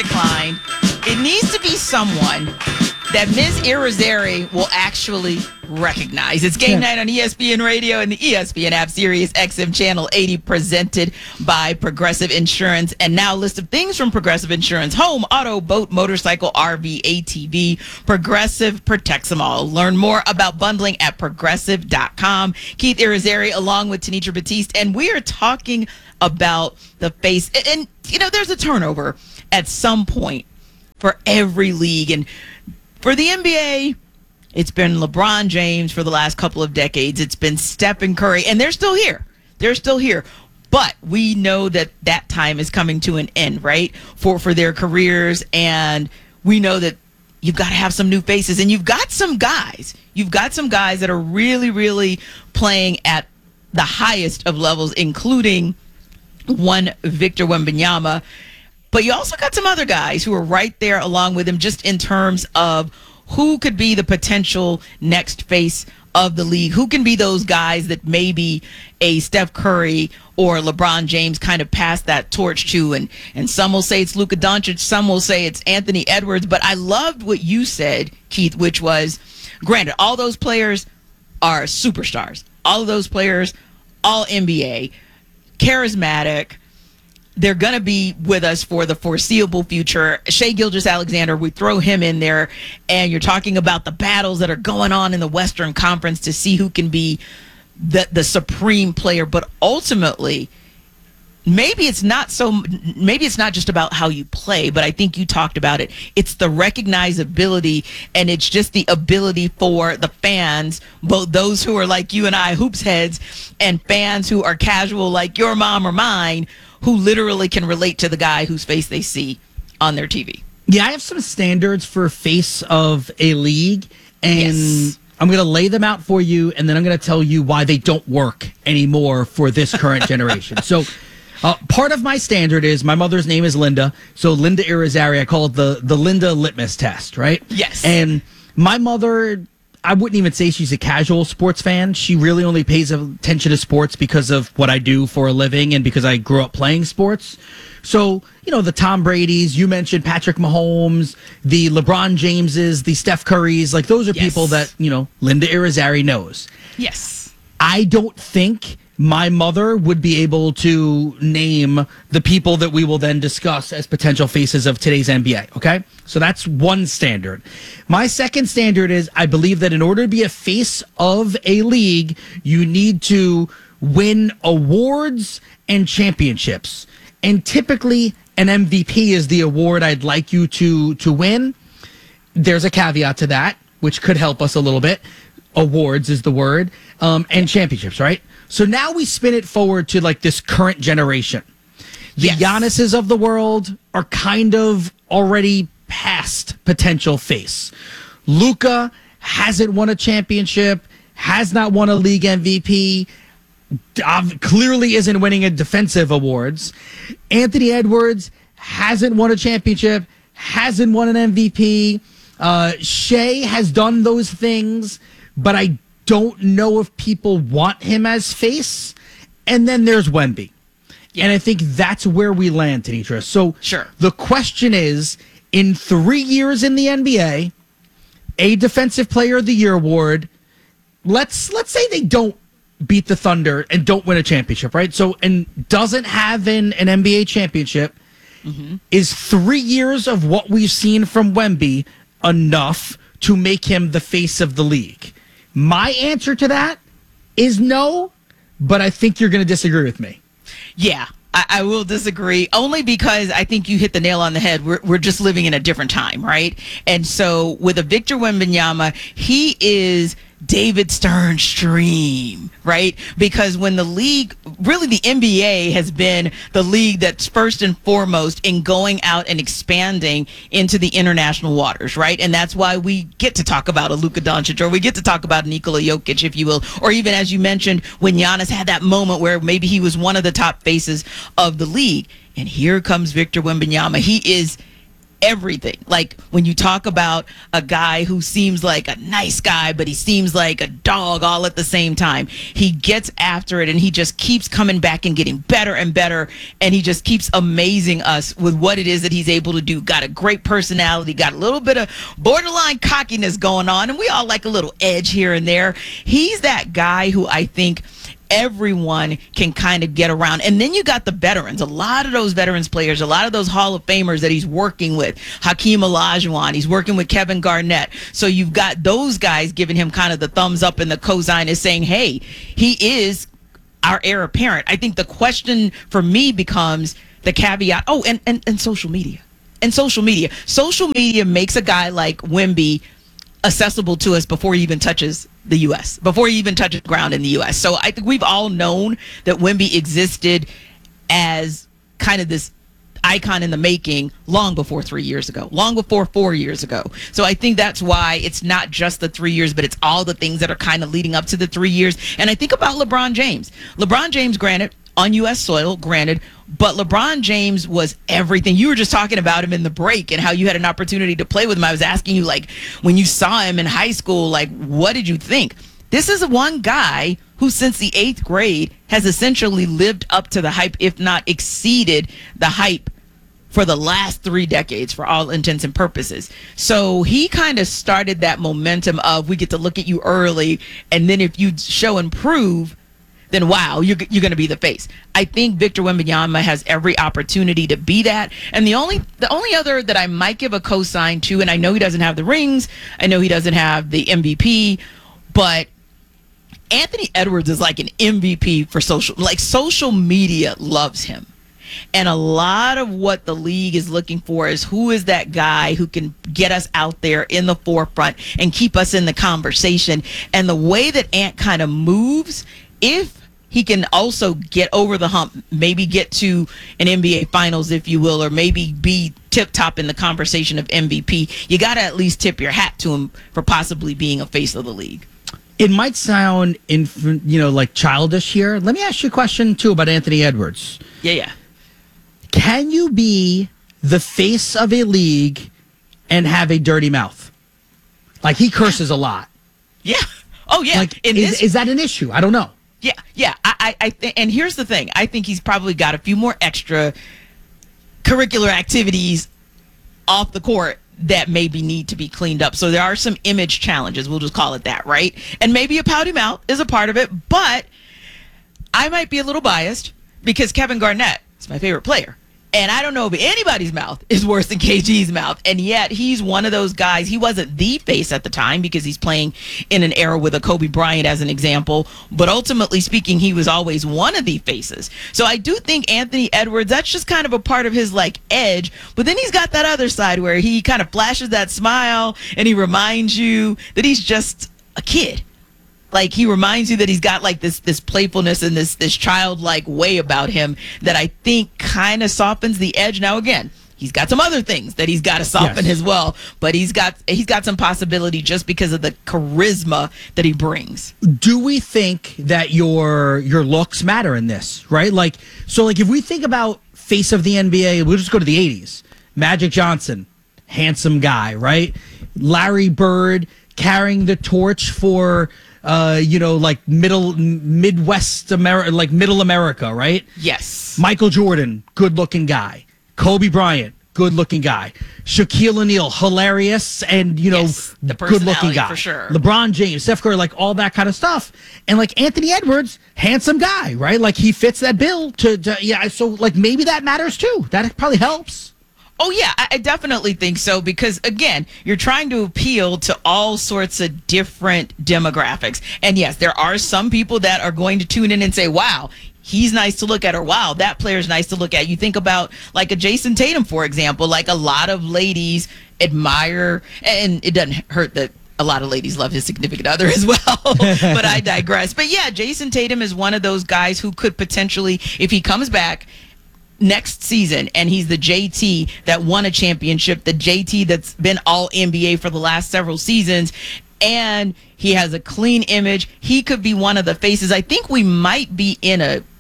declined. It needs to be someone that Ms. Irizarry will actually recognize. It's Game Night on ESPN Radio and the ESPN app, Sirius XM Channel 80, presented by Progressive Insurance. And now a list of things from Progressive Insurance: home, auto, boat, motorcycle, RV, ATV. Progressive protects them all. Learn more about bundling at progressive.com. Keith Irizarry along with Tenitra Batiste. And we are talking about the face. And, you know, there's a turnover at some point for every league. And for the NBA, it's been LeBron James for the last couple of decades. It's been Stephen Curry, and they're still here. They're still here. But we know that that time is coming to an end, right, for their careers. And we know that you've got to have some new faces. And you've got some guys. You've got some guys that are really, really playing at the highest of levels, including one Victor Wembanyama. But you also got some other guys who are right there along with him, just in terms of who could be the potential next face of the league. Who can be those guys that maybe a Steph Curry or LeBron James kind of pass that torch to? And some will say it's Luka Doncic, some will say it's Anthony Edwards. But I loved what you said, Keith, which was, granted, all those players are superstars. All of those players, all NBA, charismatic. They're going to be with us for the foreseeable future. Shai Gilgeous-Alexander, we throw him in there, and you're talking about the battles that are going on in the Western Conference to see who can be the supreme player. But ultimately, maybe it's not just about how you play, but I think you talked about it. It's the recognizability, and it's just the ability for the fans, both those who are like you and I, hoops heads, and fans who are casual like your mom or mine, who literally can relate to the guy whose face they see on their TV. Yeah, I have some standards for face of a league, and yes, I'm going to lay them out for you, and then I'm going to tell you why they don't work anymore for this current generation. So part of my standard is, my mother's name is Linda, so Linda Irizarry, I call it the Linda litmus test, right? Yes. And my mother, I wouldn't even say she's a casual sports fan. She really only pays attention to sports because of what I do for a living and because I grew up playing sports. So, you know, the Tom Brady's, you mentioned Patrick Mahomes, the LeBron Jameses, the Steph Currys, like those are people that, you know, Linda Irizarry knows. Yes. I don't think my mother would be able to name the people that we will then discuss as potential faces of today's NBA, okay? So that's one standard. My second standard is, I believe that in order to be a face of a league, you need to win awards and championships. And typically, an MVP is the award I'd like you to win. There's a caveat to that, which could help us a little bit. Awards is the word, and championships, right? So now we spin it forward to like this current generation. The Giannis's of the world are kind of already past potential face. Luka hasn't won a championship, has not won a league MVP, clearly isn't winning a defensive awards. Anthony Edwards hasn't won a championship, hasn't won an MVP. Shai has done those things, but I don't know if people want him as face. And then there's Wemby. Yeah. And I think that's where we land, Tenitra. So sure, the question is, in 3 years in the NBA, a Defensive Player of the Year award, let's say they don't beat the Thunder and don't win a championship, right? So, and doesn't have an NBA championship, is 3 years of what we've seen from Wemby enough to make him the face of the league? My answer to that is no, but I think you're going to disagree with me. Yeah, I will disagree, only because I think you hit the nail on the head. We're just living in a different time, right? And so with a Victor Wembanyama, he is David Stern's dream, right? Because when the league, really the NBA has been the league that's first and foremost in going out and expanding into the international waters, right? And that's why we get to talk about a Luka Doncic, or we get to talk about Nikola Jokic, if you will, or even, as you mentioned, when Giannis had that moment where maybe he was one of the top faces of the league. And here comes Victor Wembanyama. He is everything. Like when you talk about a guy who seems like a nice guy, but he seems like a dog all at the same time. He gets after it and he just keeps coming back and getting better and better. And he just keeps amazing us with what it is that he's able to do. Got a great personality, got a little bit of borderline cockiness going on. And we all like a little edge here and there. He's that guy who I think everyone can kind of get around. And then you got the veterans, a lot of those veterans players, a lot of those Hall of Famers that he's working with. Hakeem Olajuwon, he's working with Kevin Garnett. So you've got those guys giving him kind of the thumbs up and the cosign is saying, hey, he is our heir apparent. I think the question for me becomes the caveat. Oh, and social media. And social media. Social media makes a guy like Wemby accessible to us before he even touches the U.S., before he even touches ground in the U.S. So I think we've all known that Wemby existed as kind of this icon in the making long before 3 years ago, long before 4 years ago. So I think that's why it's not just the 3 years, but it's all the things that are kind of leading up to the 3 years. And I think about LeBron James. LeBron James, granted, on U.S. soil, granted, but LeBron James was everything. You were just talking about him in the break and how you had an opportunity to play with him. I was asking you, like, when you saw him in high school, like, what did you think? This is one guy who, since the 8th grade, has essentially lived up to the hype, if not exceeded the hype for the last 3 decades, for all intents and purposes. So he kind of started that momentum of, we get to look at you early, and then if you show and prove, then wow, you're going to be the face. I think Victor Wembanyama has every opportunity to be that. And the only other that I might give a cosign to, and I know he doesn't have the rings, I know he doesn't have the MVP, but Anthony Edwards is like an MVP for social media loves him. And a lot of what the league is looking for is who is that guy who can get us out there in the forefront and keep us in the conversation. And the way that Ant kind of moves, if he can also get over the hump, maybe get to an NBA Finals, if you will, or maybe be tip-top in the conversation of MVP, you got to at least tip your hat to him for possibly being a face of the league. It might sound, like childish here. Let me ask you a question, too, about Anthony Edwards. Yeah. Can you be the face of a league and have a dirty mouth? Like, he curses a lot. Yeah. Oh, yeah. Like, is that an issue? I don't know. Yeah. And here's the thing. I think he's probably got a few more extra curricular activities off the court that maybe need to be cleaned up. So there are some image challenges. We'll just call it that, right? And maybe a pouty mouth is a part of it. But I might be a little biased because Kevin Garnett is my favorite player. And I don't know if anybody's mouth is worse than KG's mouth. And yet he's one of those guys. He wasn't the face at the time because he's playing in an era with a Kobe Bryant as an example. But ultimately speaking, he was always one of the faces. So I do think Anthony Edwards, that's just kind of a part of his like edge. But then he's got that other side where he kind of flashes that smile and he reminds you that he's just a kid. Like, he reminds you that he's got like this playfulness and this childlike way about him that I think kind of softens the edge. Now, again, he's got some other things that he's got to soften as well, but he's got some possibility just because of the charisma that he brings. Do we think that your looks matter in this, right? Like, so like if we think about face of the NBA, we'll just go to the 80s. Magic Johnson, handsome guy, right? Larry Bird carrying the torch for like Midwest America, like middle America, right? Yes. Michael Jordan, good looking guy. Kobe Bryant, good looking guy. Shaquille O'Neal, hilarious and, good looking guy. For sure. LeBron James, Steph Curry, like all that kind of stuff. And like Anthony Edwards, handsome guy, right? Like he fits that bill so like maybe that matters too. That probably helps. Oh, yeah, I definitely think so because, again, you're trying to appeal to all sorts of different demographics. And, yes, there are some people that are going to tune in and say, wow, he's nice to look at, or wow, that player's nice to look at. You think about like a Jason Tatum, for example, like a lot of ladies admire, and it doesn't hurt that a lot of ladies love his significant other as well, but I digress. But, yeah, Jason Tatum is one of those guys who could potentially, if he comes back next season and he's the JT that won a championship, the JT that's been all NBA for the last several seasons, and he has a clean image, he could be one of the faces. I think we might be in a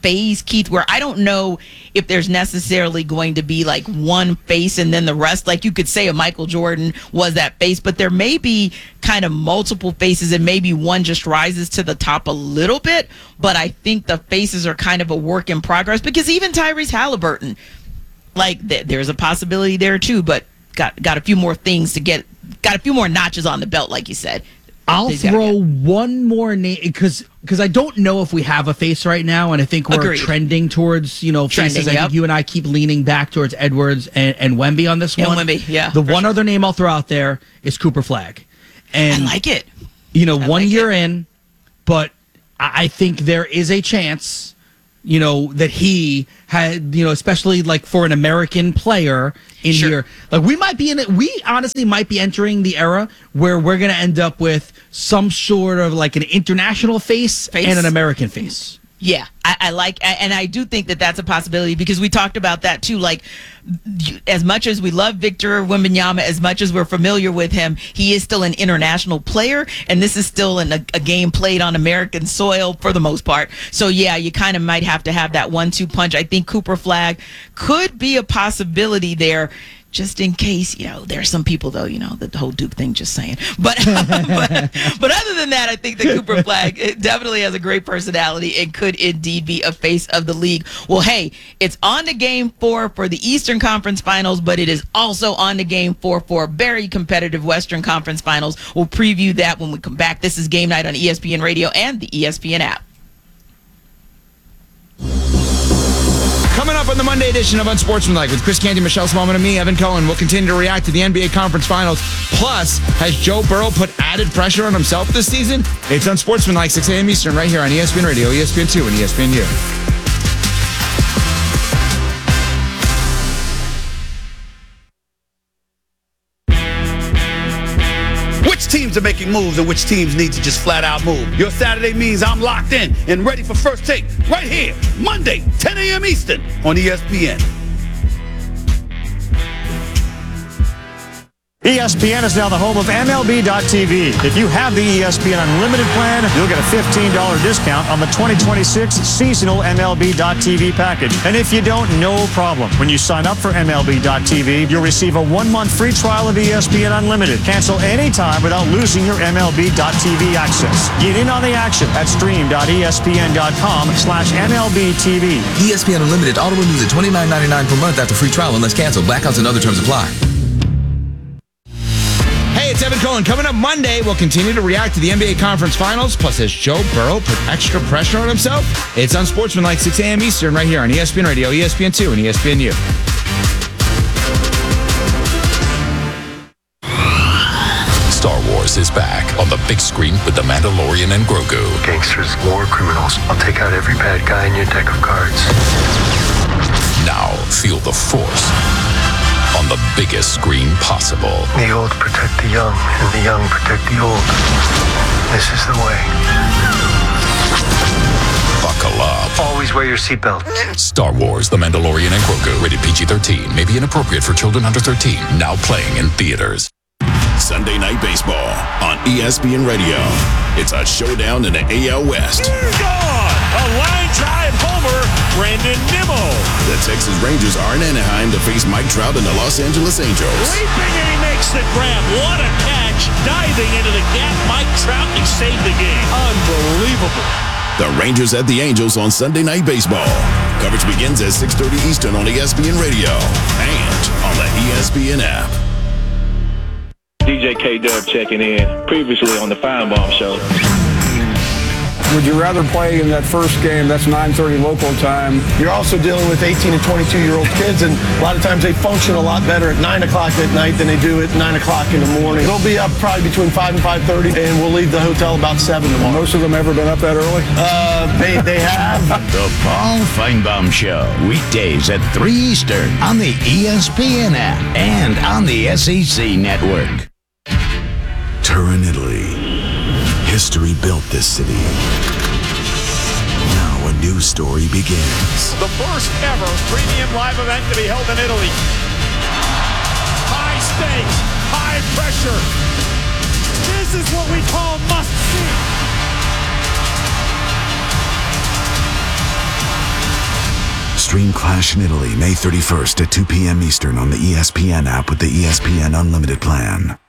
phase, Keith, where I don't know if there's necessarily going to be like one face and then the rest. Like you could say a Michael Jordan was that face, but there may be kind of multiple faces and maybe one just rises to the top a little bit. But I think the faces are kind of a work in progress, because even Tyrese Halliburton, like there's a possibility there too, but got a few more things to get, got a few more notches on the belt, like you said. I'll throw one more name because I don't know if we have a face right now, and I think we're trending towards faces. I think you and I keep leaning back towards Edwards and Wemby on this one. Wemby, yeah. The one other name I'll throw out there is Cooper Flagg, and I like it. 1 year in, but I think there is a chance. That he had, especially like for an American player in here, like we honestly might be entering the era where we're going to end up with some sort of like an international face and an American face. Yeah, I like, and I do think that that's a possibility, because we talked about that too. Like, as much as we love Victor Wembanyama, as much as we're familiar with him, he is still an international player, and this is still a game played on American soil for the most part. So yeah, you kind of might have to have that 1-2 punch. I think Cooper Flagg could be a possibility there, just in case, there's some people, though, the whole Duke thing, just saying. But but other than that, I think that Cooper Flagg definitely has a great personality and could indeed be a face of the league. Well, hey, it's on to Game 4 for the Eastern Conference Finals, but it is also on to Game 4 for a very competitive Western Conference Finals. We'll preview that when we come back. This is Game Night on ESPN Radio and the ESPN app. Coming up on the Monday edition of Unsportsmanlike with Chris Canty, Michelle Smallman, and me, Evan Cohen, we'll continue to react to the NBA Conference Finals. Plus, has Joe Burrow put added pressure on himself this season? It's Unsportsmanlike, 6 a.m. Eastern, right here on ESPN Radio, ESPN2, and ESPNU. Which teams are making moves and which teams need to just flat out move? Your Saturday means I'm locked in and ready for First Take right here, Monday, 10 a.m. Eastern on ESPN. ESPN is now the home of MLB.tv. If you have the ESPN Unlimited plan, you'll get a $15 discount on the 2026 seasonal MLB.tv package. And if you don't, no problem. When you sign up for MLB.tv, you'll receive a 1-month free trial of ESPN Unlimited. Cancel anytime without losing your MLB.tv access. Get in on the action at stream.espn.com/MLBTV. ESPN Unlimited auto renews at $29.99 per month after free trial unless canceled. Blackouts and other terms apply. Hey, it's Evan Cohen. Coming up Monday, we'll continue to react to the NBA Conference Finals. Plus, has Joe Burrow put extra pressure on himself? It's Unsportsmanlike, 6 a.m. Eastern, right here on ESPN Radio, ESPN2, and ESPNU. Star Wars is back on the big screen with The Mandalorian and Grogu. Gangsters, war criminals. I'll take out every bad guy in your deck of cards. Now, feel the Force on the biggest screen possible. The old protect the young, and the young protect the old. This is the way. Buckle up. Always wear your seatbelt. Star Wars, The Mandalorian and Grogu. Rated PG-13. May be inappropriate for children under 13. Now playing in theaters. Sunday Night Baseball on ESPN Radio. It's a showdown in the AL West. Gone! A line drive homer, Brandon Nimmo. The Texas Rangers are in Anaheim to face Mike Trout and the Los Angeles Angels. Leaping and he makes the grab. What a catch. Diving into the gap, Mike Trout, he saved the game. Unbelievable. The Rangers at the Angels on Sunday Night Baseball. Coverage begins at 6:30 Eastern on ESPN Radio and on the ESPN app. DJ K-Dub checking in, previously on the Feinbaum Show. Would you rather play in that first game? That's 9:30 local time. You're also dealing with 18 and 22-year-old kids, and a lot of times they function a lot better at 9 o'clock at night than they do at 9 o'clock in the morning. They'll be up probably between 5 and 5:30, and we'll leave the hotel about 7 tomorrow. Most of them ever been up that early? They have. The Paul Feinbaum Show, weekdays at 3 Eastern on the ESPN app and on the SEC Network. Turin, Italy. History built this city. Now a new story begins. The first ever premium live event to be held in Italy. High stakes, high pressure. This is what we call must see. Stream Clash in Italy May 31st at 2 p.m. Eastern on the ESPN app with the ESPN Unlimited plan.